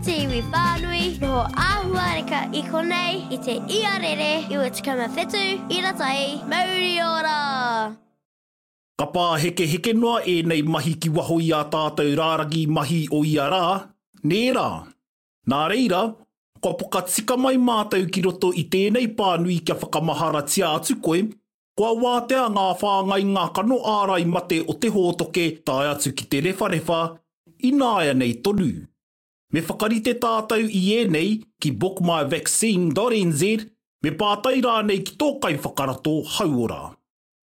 Iti wi whānui, noho āhuareka I konei I te iarere I ua tikama whetu, iratai, mauri ora! Ka pā heke noa e nei mahi ki waho I a tātou rāragi mahi o ia rā, nē rā. Nā reira, ko poka tika mai mātou ki roto I tēnei pānui kia whakamahara tia atu koe, kua wātea ngā whāngai ngā kano ārai mate o te hōtoke tae atu ki te rewharewa, I nāia nei tonu. Me whakarite tātou I ēnei ki bookmyvaccine.nz, me pātai rā nei ki tōkai whakarato hauora.